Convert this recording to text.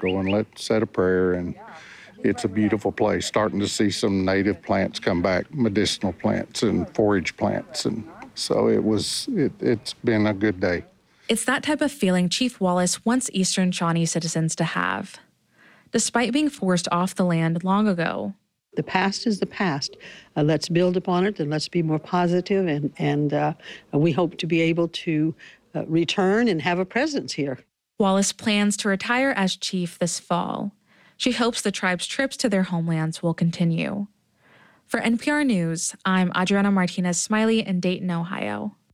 go and say a prayer, and it's a beautiful place. Starting to see some native plants come back, medicinal plants and forage plants, and so it's been a good day. It's that type of feeling Chief Wallace wants Eastern Shawnee citizens to have. Despite being forced off the land long ago, the past is the past. Let's build upon it, and let's be more positive, and we hope to be able to return and have a presence here. Wallace plans to retire as chief this fall. She hopes the tribe's trips to their homelands will continue. For NPR News, I'm Adriana Martinez-Smiley in Dayton, Ohio.